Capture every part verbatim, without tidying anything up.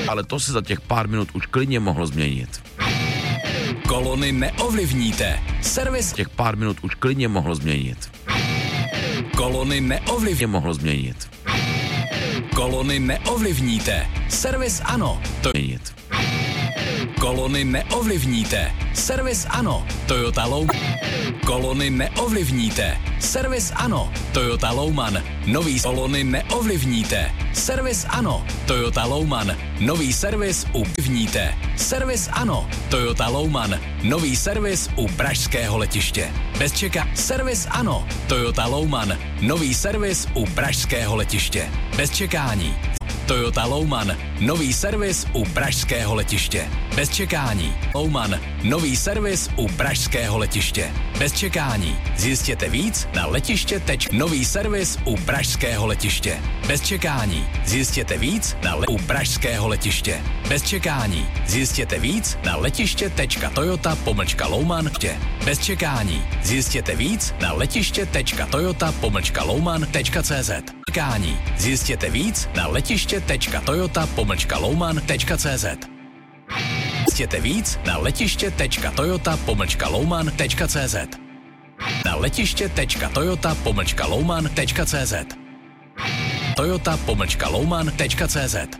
Ale to se za těch pár minut už klidně mohlo změnit. Kolony neovlivníte. Servis Těch pár minut už klidně mohlo změnit. kolony neovlivníte. Mohlo změnit. Kolony neovlivníte. Servis ano. To Změnit. kolony neovlivníte. Servis ano. Toyota Low. Kolony neovlivníte. Servis ano. Toyota Lowman. Nový kolony neovlivníte. Servis ano. Toyota Lowman. Nový servis ovlivníte. Servis ano. Toyota Lowman. Nový servis u pražského letiště. Bez čeka. Servis ano. Toyota Lowman. Nový servis u pražského letiště. Bez čekání. Toyota Lowman. Nový servis u pražského letiště. Bez čekání. Lowman. Nový servis u pražského letiště. Bez čekání. Zjistěte víc na letiště. Nový servis u pražského letiště. Bez čekání. Zjistěte víc na le- u pražského letiště. Bez čekání. Zjistěte víc na letiště Toyota pomlčka Lowman. Bez čekání. Zjistěte víc na letiště Toyota pomlčka Lowman tečka cé zet. Čekání. Zjistěte víc na letiště Toyota pomlčka Lowman tečka cé zet. Zjistěte víc na letiště Toyota pomlčka Lowman tečka cé zet. Na letiště Toyota pomlčka Lowman tečka cé zet. Toyota pomlčka Lowman tečka cé zet.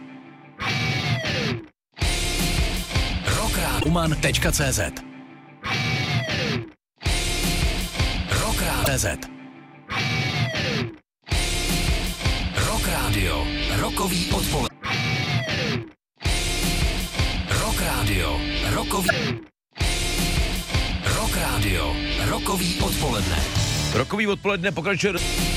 Lowman tečka cé zet. Rock tečka cé zet. Rock Radio. Rokový odpoledne. Rock Radio. Rokový. Rock Radio. Rokový odpoledne. Rokový odpoledne pokračuje...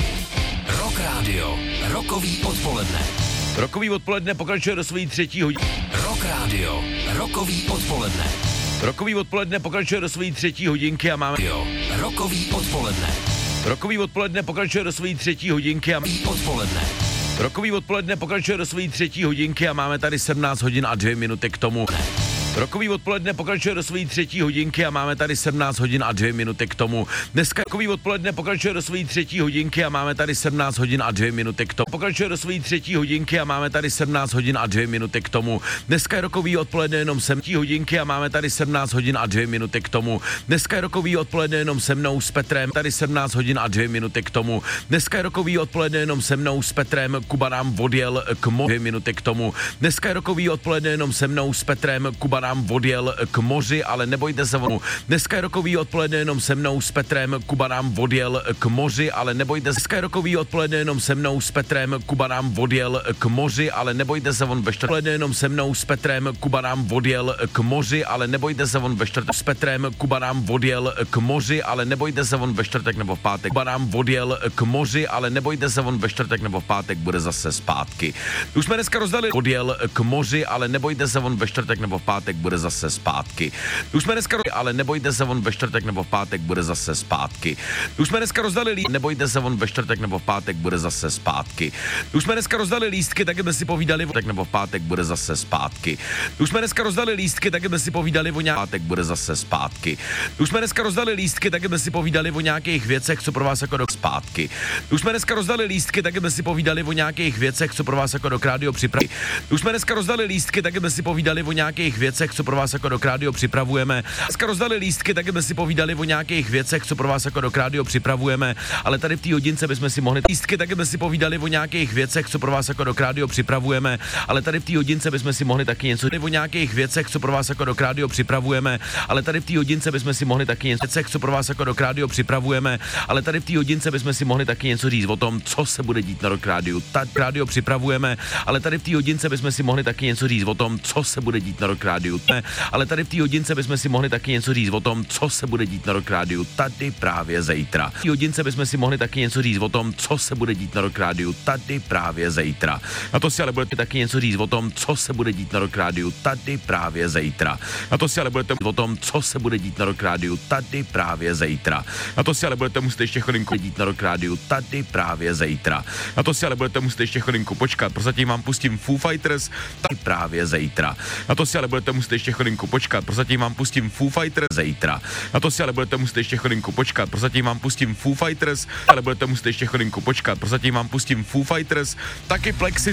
Rock Radio. Rokový odpoledne. Rokový odpoledne pokračuje do svojí třetí hodiny. Rock Radio. Rokový odpoledne. Rokový odpoledne pokračuje do svojí třetí hodinky a máme... Jo. Rokový odpoledne. Rokový odpoledne pokračuje do svojí třetí hodinky a... Odpoledne. Rokový odpoledne pokračuje do svojí třetí hodinky a máme tady sedmnáct hodin a dvě minuty k tomu. Rokový odpoledne pokračuje do svojí třetí hodinky a máme tady sedmnáct hodin a dvě minuty k tomu. Dneska rokový odpoledne pokračuje do svojí třetí hodinky a máme tady sedmnáct hodin a dvě minuty k tomu. Pokračuje do svojí třetí hodinky a máme tady sedmnáct hodin a dvě minuty k tomu. Dneska je rokový odpoledne jenom sem hodinky a máme tady sedmnáct hodin a dvě minuty k tomu. Dneska je rokový odpoledne jenom se mnou s Petrem, tady sedmnáct hodin a dvě minuty k tomu. Dneska je rokový odpoledne jenom se mnou s Petrem, Kuba nám odjel k mo dvě minuty k tomu. Dneska je rokový odpoledne jenom se mnou s Petrem, Kuba nám odjel k moři, ale nebojte se onu. Dneska je rokový odpoledne jenom se mnou s Petrem, Kuba nám odjel k moři, ale nebojte se. Dneska je rokový odpoledne jenom se mnou s Petrem, Kuba nám odjel k moři, ale nebojte se on ve čtvrtek. Odpoledne jenom se mnou s Petrem, Kuba nám odjel k moři, ale nebojte se on ve čtvrtek. S Petrem, Kuba nám odjel k moři, ale nebojte se on ve čtvrtek nebo v pátek. Kuba nám odjel k moři, ale nebojte se on ve čtvrtek nebo v pátek bude zase zpátky. Už jsme dneska rozdali odjel k moři, ale nebojte se on ve čtvrtek nebo v pátek bude zase zpátky. Už jsme dneska rozdali, ale nebojte se on ve čtvrtek nebo v pátek bude zase zpátky. Už jsme dneska rozdali lístky, nebojte se on ve čtvrtek nebo v pátek bude zase zpátky. Už jsme dneska rozdali lístky, tak jsme si povídali o nebo v pátek bude zase zpátky. Už jsme dneska rozdali lístky, tak jsme si povídali o nějakých pátek bude zase zpátky. Už jsme dneska rozdali lístky, tak jsme si povídali o nějakých věcech, co pro vás jako do zpátky. Už jsme dneska rozdali lístky, tak jsme si povídali o nějakých věcech, co pro vás jako do rádio připraví. Už jsme dneska rozdali lístky, tak jsme si povídali o nějakých věcech, co pro vás jako do rádio připravujeme. Dneska rozdali lístky, tak jsme si povídali o nějakých věcech, co pro vás jako do rádio připravujeme, ale tady v té hodince bychom si mohli lístky, tak jsme si povídali o nějakých věcech, co pro vás jako do rádio připravujeme, ale tady v té hodince bychom si mohli taky něco o nějakých věcech, co pro vás jako do rádio připravujeme, ale tady v té hodince bychom si mohli taky něco věcech, co pro vás jako do rádio připravujeme, ale tady v té hodince bychom si mohli taky něco říct o tom, co se bude dít na Rock rádiu. Tak rádio připravujeme, ale tady v té hodince bychom si mohli taky něco říct o tom, co se bude dít na Rock rádiu. Ale tady v té hodince bychom si mohli taky něco říct o tom, co se bude dít na Rock rádiu tady právě zítra. V té hodince bychom si mohli taky něco říct o tom, co se bude dít na Rock rádiu tady právě zítra. A to si ale budete taky něco říct o tom, co se bude dít na Rock rádiu tady právě zítra. A to si ale budete o tom, co se bude dít na Rock rádiu tady právě zítra. A to si ale budete muset ještě chvilinku dít na Rock rádiu tady právě zítra. A to si ale budete muset ještě chvilinku počkat, prozatím vám pustím Foo Fighters tady právě zítra. A to si ale budete muset ještě chvilinku počkat, prozatím vám pustím Foo Fighters zítra. A to si ale budete muset ještě chvilinku počkat, prozatím vám pustím Foo Fighters, ale budete muset ještě chvilinku počkat, prozatím vám pustím Foo Fighters, taky Plexi